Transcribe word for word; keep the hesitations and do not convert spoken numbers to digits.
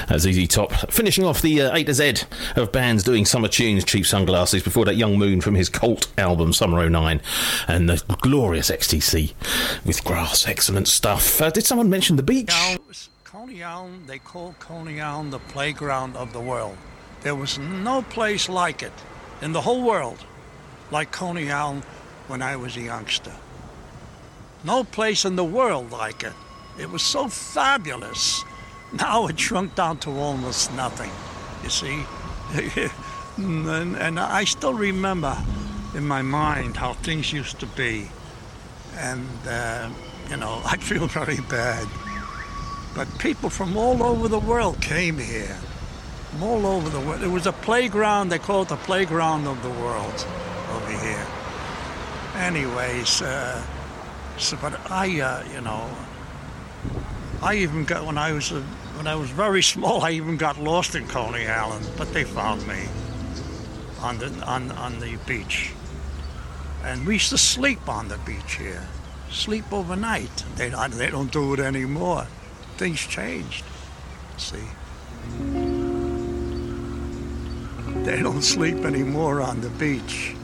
Uh, Z Z Top finishing off the uh, A to Z of bands doing summer tunes. Cheap Sunglasses. Before that, Young Moon from his Cult album Summer oh nine, and the glorious X T C with Grass. Excellent stuff. Uh, did someone mention the beach? Coney Island, they call Coney Island the playground of the world. There was no place like it in the whole world, like Coney Island when I was a youngster. No place in the world like it. It was so fabulous. Now it shrunk down to almost nothing, you see. and, and I still remember in my mind how things used to be. And, uh, you know, I feel very bad. But people from all over the world came here. From all over the world. It was a playground. They call it the playground of the world over here. Anyways, uh, so, but I, uh, you know, I even got, when I was uh, when I was very small, I even got lost in Coney Island, but they found me on the on on the beach. And we used to sleep on the beach here, sleep overnight. They they don't do it anymore. Things changed. See, they don't sleep anymore on the beach.